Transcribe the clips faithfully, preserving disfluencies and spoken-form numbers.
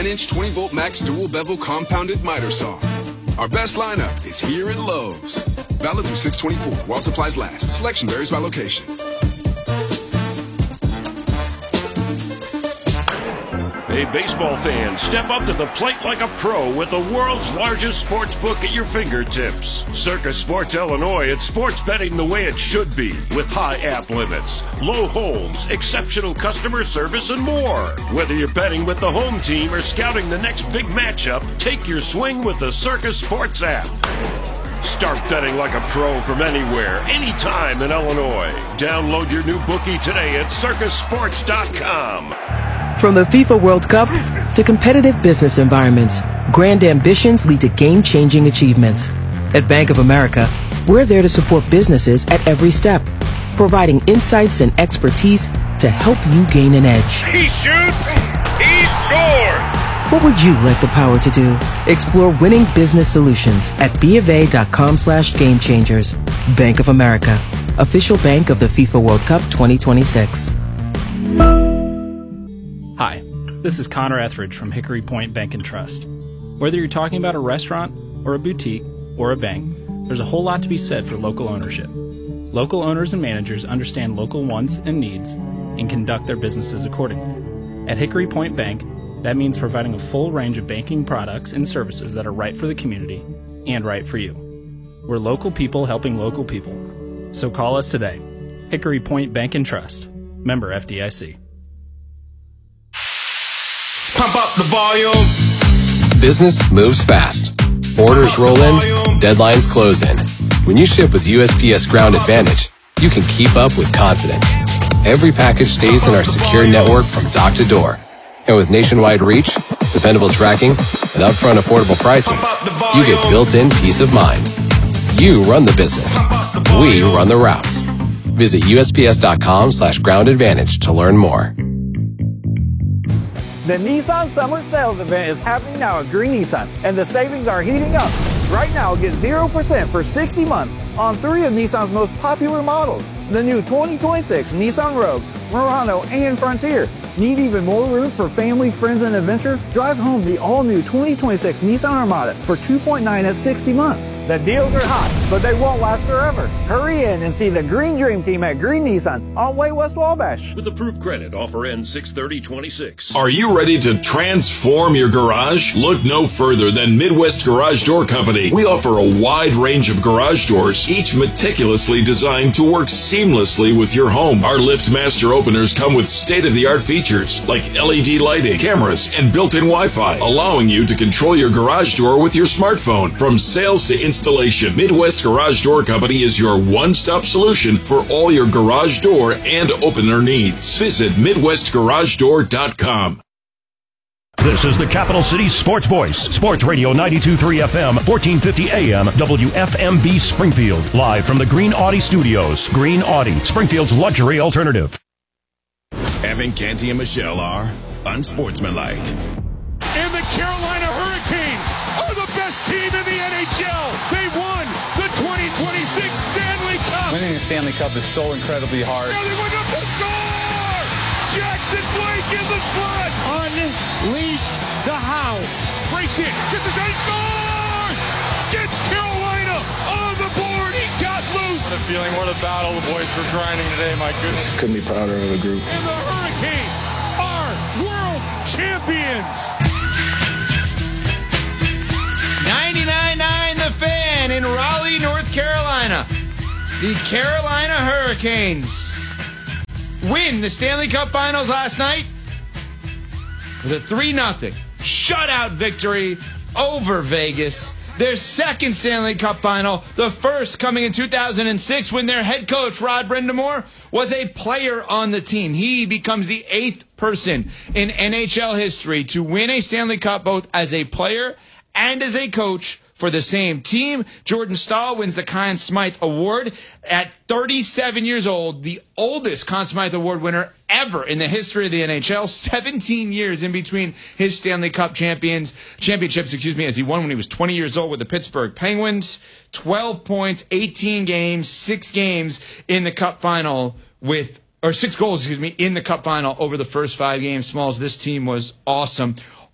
ten-inch twenty-volt max dual bevel compounded miter saw. Our best lineup is here at Lowe's. Valid through six twenty-four while supplies last. Selection varies by location. Hey, baseball fans, step up to the plate like a pro with the world's largest sports book at your fingertips. Circus Sports Illinois, it's sports betting the way it should be, with high app limits, low holds, exceptional customer service, and more. Whether you're betting with the home team or scouting the next big matchup, take your swing with the Circus Sports app. Start betting like a pro from anywhere, anytime in Illinois. Download your new bookie today at circus sports dot com. From the FIFA World Cup to competitive business environments, grand ambitions lead to game-changing achievements. At Bank of America, we're there to support businesses at every step, providing insights and expertise to help you gain an edge. He shoots, he scores! What would you like the power to do? Explore winning business solutions at bofa.com slash game changers. Bank of America, official bank of the FIFA World Cup twenty twenty-six. Hi, this is Connor Etheridge from Hickory Point Bank and Trust. Whether you're talking about a restaurant or a boutique or a bank, there's a whole lot to be said for local ownership. Local owners and managers understand local wants and needs and conduct their businesses accordingly. At Hickory Point Bank, that means providing a full range of banking products and services that are right for the community and right for you. We're local people helping local people. So call us today. Hickory Point Bank and Trust. Member F D I C. Pump up the volume. Business moves fast. Orders roll in, deadlines close in. When you ship with U S P S Ground Advantage, you can keep up with confidence. Every package stays in our secure network from dock to door. And with nationwide reach, dependable tracking, and upfront affordable pricing, you get built-in peace of mind. You run the business. We run the routes. Visit usps.com slash ground advantage to learn more. The Nissan Summer Sales Event is happening now at Green Nissan, and the savings are heating up. Right now, get zero percent for sixty months on three of Nissan's most popular models. The new twenty twenty-six Nissan Rogue, Murano, and Frontier. Need even more room for family, friends, and adventure? Drive home the all-new twenty twenty-six Nissan Armada for two point nine at sixty months. The deals are hot, but they won't last forever. Hurry in and see the Green Dream Team at Green Nissan on Way West Wabash. With approved credit, offer ends six thirty twenty-six. Are you ready to transform your garage? Look no further than Midwest Garage Door Company. We offer a wide range of garage doors, each meticulously designed to work seamlessly with your home. Our LiftMaster openers come with state-of-the-art features like L E D lighting, cameras, and built-in Wi-Fi, allowing you to control your garage door with your smartphone. From sales to installation, Midwest Garage Door Company is your one-stop solution for all your garage door and opener needs. Visit midwest garage door dot com. This is the Capital City Sports Voice, Sports Radio ninety-two point three F M, fourteen fifty A M, W F M B Springfield, live from the Green Audi Studios. Green Audi, Springfield's luxury alternative. Evan, Canty, and Michelle are unsportsmanlike. And the Carolina Hurricanes are the best team in the N H L. They won the twenty twenty-six Stanley Cup. Winning the Stanley Cup is so incredibly hard. Now they went up to score! Jackson Blake in the slot. Unleash the Hounds. Breaks in, gets a shot, he scores! Gets Carolina on the board. He got loose. The feeling, what a battle the boys were grinding today, my goodness. Couldn't be prouder of the group. And the Hurricanes are world champions. ninety-nine point nine The Fan in Raleigh, North Carolina. The Carolina Hurricanes win the Stanley Cup Finals last night with a three nothing shutout victory over Vegas. Their second Stanley Cup final, the first coming in two thousand six when their head coach, Rod Brind'Amour, was a player on the team. He becomes the eighth person in N H L history to win a Stanley Cup both as a player and as a coach for the same team. Jordan Staal wins the Conn Smythe Award at thirty-seven years old, the oldest Conn Smythe Award winner ever in the history of the N H L. seventeen years in between his Stanley Cup champions championships, excuse me, as he won when he was twenty years old with the Pittsburgh Penguins. twelve points, eighteen games, six games in the Cup final with, or six goals, excuse me, in the Cup final over the first five games. Smalls, this team was awesome.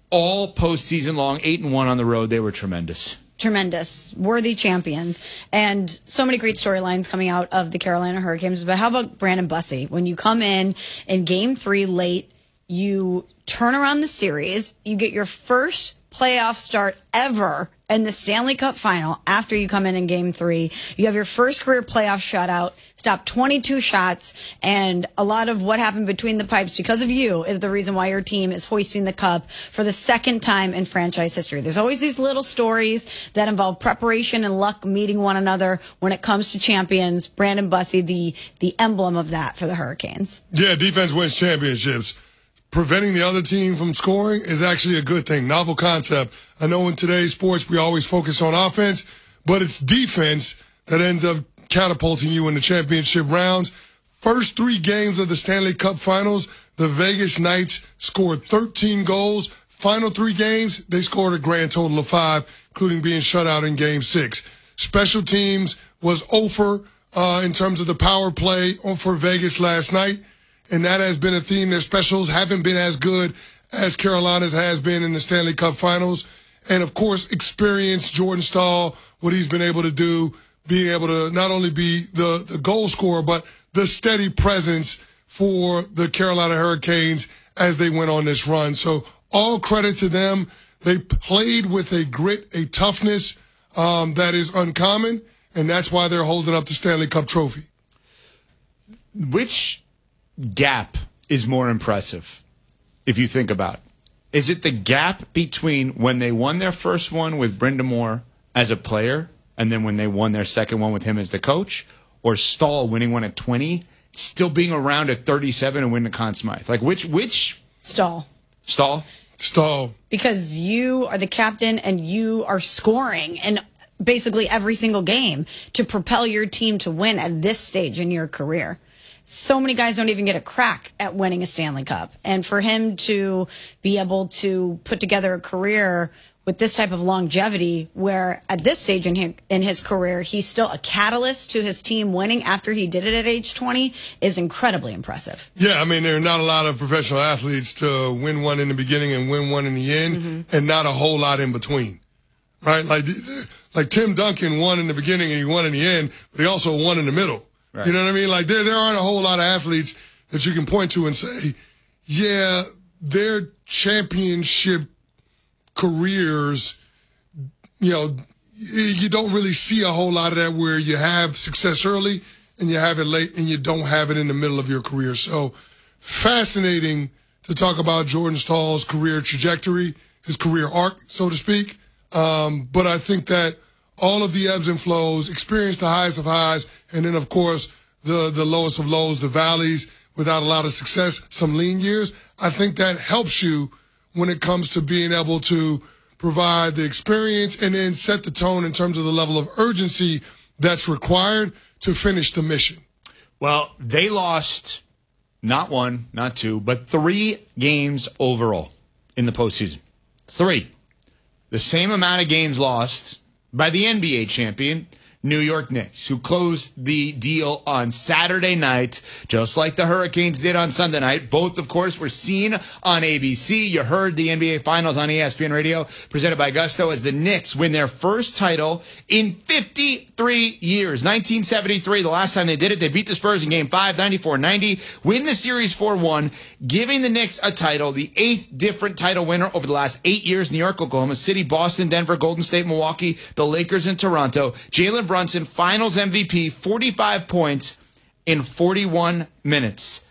all postseason long, eight and one on the road. They were tremendous. Tremendous, worthy champions, and so many great storylines coming out of the Carolina Hurricanes. But how about Brandon Bussi? When you come in in game three late, you turn around the series, you get your first playoff start ever in the Stanley Cup final after you come in in game three. You have your first career playoff shutout, stop twenty-two shots, and a lot of what happened between the pipes because of you is the reason why your team is hoisting the cup for the second time in franchise history. There's always these little stories that involve preparation and luck meeting one another when it comes to champions. Brandon Bussi, the, the emblem of that for the Hurricanes. Yeah, defense wins championships. Preventing the other team from scoring is actually a good thing. Novel concept. I know in today's sports we always focus on offense, but it's defense that ends up catapulting you in the championship rounds. First three games of the Stanley Cup Finals, the Vegas Knights scored thirteen goals. Final three games, they scored a grand total of five, including being shut out in game six. Special teams was over uh, in terms of the power play for Vegas last night. And that has been a theme. Their specials haven't been as good as Carolina's has been in the Stanley Cup Finals. And, of course, experience, Jordan Staal, what he's been able to do, being able to not only be the, the goal scorer, but the steady presence for the Carolina Hurricanes as they went on this run. So all credit to them. They played with a grit, a toughness um, that is uncommon, and that's why they're holding up the Stanley Cup trophy. Which gap is more impressive, if you think about it? Is it the gap between when they won their first one with Brind'Amour as a player and then when they won their second one with him as the coach, or Staal winning one at twenty, still being around at thirty-seven and winning the Conn Smythe? Like, which? which? Staal. Staal? Staal. Because you are the captain and you are scoring in basically every single game to propel your team to win at this stage in your career. So many guys don't even get a crack at winning a Stanley Cup. And for him to be able to put together a career with this type of longevity, where at this stage in his, in his career, he's still a catalyst to his team winning after he did it at age twenty, is incredibly impressive. Yeah, I mean, there are not a lot of professional athletes to win one in the beginning and win one in the end, mm-hmm. and not a whole lot in between, right? Like, like Tim Duncan won in the beginning and he won in the end, but he also won in the middle. Right. You know what I mean? Like, there there aren't a whole lot of athletes that you can point to and say, yeah, their championship careers, you know, you don't really see a whole lot of that where you have success early and you have it late and you don't have it in the middle of your career. So fascinating to talk about Jordan Staal's career trajectory, his career arc, so to speak. Um, but I think that all of the ebbs and flows, experience the highs of highs, and then, of course, the, the lowest of lows, the valleys, without a lot of success, some lean years. I think that helps you when it comes to being able to provide the experience and then set the tone in terms of the level of urgency that's required to finish the mission. Well, they lost not one, not two, but three games overall in the postseason. Three. The same amount of games lost by the N B A champion, New York Knicks, who closed the deal on Saturday night, just like the Hurricanes did on Sunday night. Both, of course, were seen on A B C. You heard the N B A Finals on E S P N Radio, presented by Gusto, as the Knicks win their first title in fifty-three years. nineteen seventy-three, the last time they did it. They beat the Spurs in Game five, ninety-four ninety, win the series four one, giving the Knicks a title, the eighth different title winner over the last eight years. New York, Oklahoma City, Boston, Denver, Golden State, Milwaukee, the Lakers, and Toronto. Jalen Brunson, Finals M V P, forty-five points in forty-one minutes.